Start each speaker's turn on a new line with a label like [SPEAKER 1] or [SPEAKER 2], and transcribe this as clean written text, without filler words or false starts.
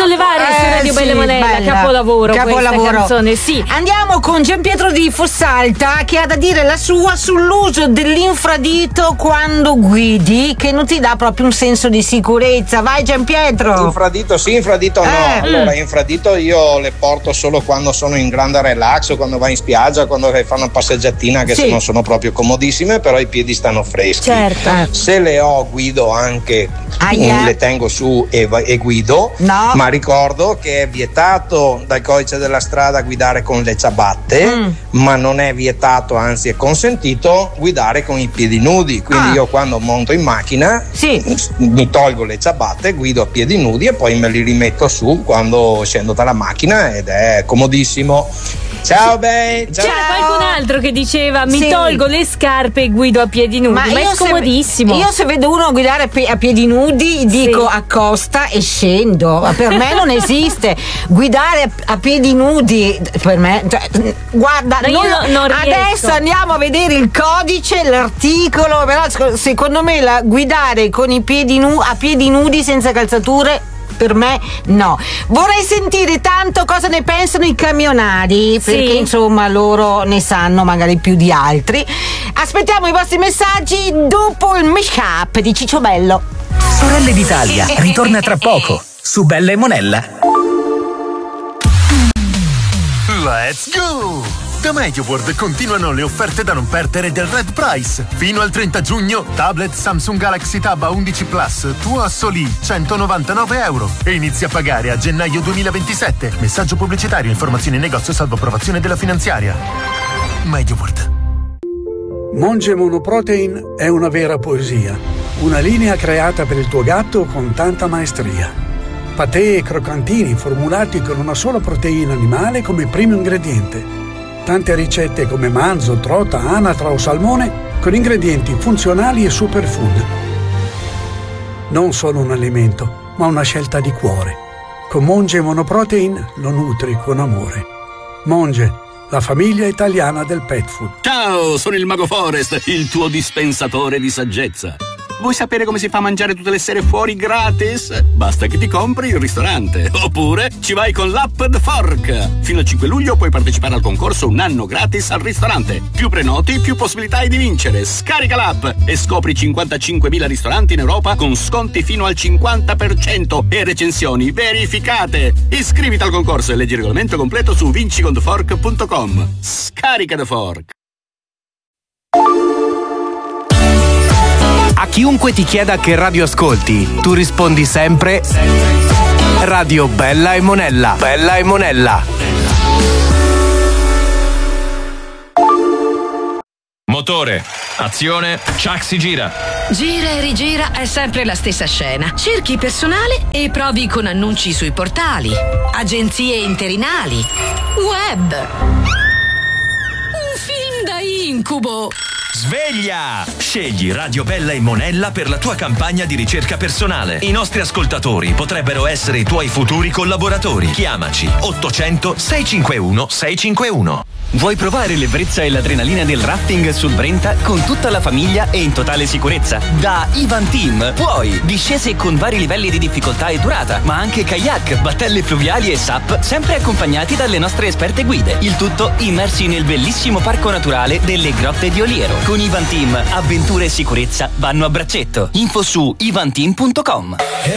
[SPEAKER 1] sollevare su Radio Bella e Monella. Capolavoro questa canzone, sì.
[SPEAKER 2] Andiamo con Gianpietro di Fossalta, che ha da dire la sua sull'uso dell'infradito quando guidi, che non ti dà proprio un senso di sicurezza. Vai Gianpietro.
[SPEAKER 3] Infradito sì, infradito no. Allora, infradito io le porto solo quando sono in grande relax, o quando vai in spiaggia, quando vai a fare una passeggiatina, che se non sono proprio comodissime, però i piedi stanno freschi.
[SPEAKER 2] Certo.
[SPEAKER 3] Se le ho, guido anche, le tengo su e guido, ma ricordo che è vietato dal codice della strada guidare con le ciabatte, ma non è vietato, anzi è consentito guidare con i piedi nudi. Quindi io quando monto in macchina mi tolgo le ciabatte, guido a piedi nudi e poi me li rimetto su quando scendo dalla macchina, ed è comodissimo. Ciao Bey.
[SPEAKER 1] C'era qualcun altro che diceva mi tolgo le scarpe e guido a piedi nudi, ma è scomodissimo.
[SPEAKER 2] Io se vedo uno guidare a piedi nudi dico accosta e scendo. Per me non esiste guidare a piedi nudi, per me, guarda,
[SPEAKER 1] non
[SPEAKER 2] adesso andiamo a vedere il codice, l'articolo, però secondo me guidare con i piedi a piedi nudi senza calzature, per me no. Vorrei sentire tanto cosa ne pensano i camionari, perché insomma loro ne sanno magari più di altri. Aspettiamo i vostri messaggi dopo il mashup di Ciccio Bello.
[SPEAKER 4] Sorelle d'Italia ritorna tra poco su Bella e Monella.
[SPEAKER 5] Let's go! Da MediaWorld continuano le offerte da non perdere del Red Price. Fino al 30 giugno, tablet Samsung Galaxy Tab A11 Plus, tuo a soli €199 e inizi a pagare a gennaio 2027. Messaggio pubblicitario, informazioni in negozio salvo approvazione della finanziaria. MediaWorld.
[SPEAKER 6] Monge Monoprotein è una vera poesia, una linea creata per il tuo gatto con tanta maestria. Patè e croccantini formulati con una sola proteina animale come primo ingrediente. Tante ricette come manzo, trota, anatra o salmone con ingredienti funzionali e superfood. Non solo un alimento, ma una scelta di cuore. Con Monge Monoprotein lo nutri con amore. Monge, la famiglia italiana del pet food.
[SPEAKER 7] Ciao, sono il Mago Forest, il tuo dispensatore di saggezza. Vuoi sapere come si fa a mangiare tutte le sere fuori gratis? Basta che ti compri il ristorante. Oppure ci vai con l'app The Fork. Fino al 5 luglio puoi partecipare al concorso Un anno gratis al ristorante. Più prenoti, più possibilità hai di vincere. Scarica l'app e scopri 55.000 ristoranti in Europa con sconti fino al 50% e recensioni verificate. Iscriviti al concorso e leggi il regolamento completo su vinciconthefork.com. Scarica The Fork.
[SPEAKER 8] A chiunque ti chieda che radio ascolti, tu rispondi sempre Radio Bella e Monella. Bella e Monella.
[SPEAKER 9] Motore, azione, Chuck si gira.
[SPEAKER 10] Gira e rigira è sempre la stessa scena. Cerchi personale e provi con annunci sui portali, agenzie interinali, web. Un film da incubo.
[SPEAKER 9] Sveglia! Scegli Radio Bella e Monella per la tua campagna di ricerca personale. I nostri ascoltatori potrebbero essere i tuoi futuri collaboratori. Chiamaci 800 651 651.
[SPEAKER 11] Vuoi provare l'ebbrezza e l'adrenalina del rafting sul Brenta con tutta la famiglia e in totale sicurezza? Da Ivan Team puoi! Discese con vari livelli di difficoltà e durata, ma anche kayak, battelle fluviali e SUP, sempre accompagnati dalle nostre esperte guide. Il tutto immersi nel bellissimo parco naturale delle Grotte di Oliero. Con Ivan Team, avventure e sicurezza vanno a braccetto. Info su ivanteam.com.